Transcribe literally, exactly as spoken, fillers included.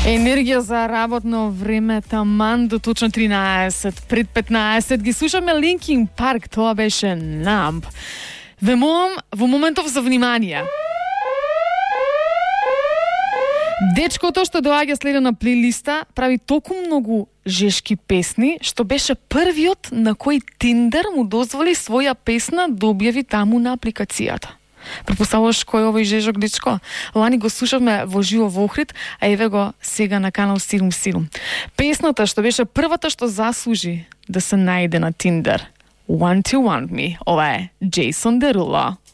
Енергија за работно време таман до точно тринаесет. Пред петнаесет ги слушаме Linkin Park, тоа беше Numb. Ве молам во моментов за внимание. Дечкото што доаѓа следно на плейлиста прави толку многу жешки песни, што беше првиот на кој Tinder му дозволи своја песна да објави таму на апликацијата. Претпоставуваш кој е овој жежок дечко? Лани го слушавме во живо во Охрид, а еве го сега на канал седум седум. Песната што беше првата што заслужи да се најде на Tinder. Want to want me. Ова е Jason Derulo.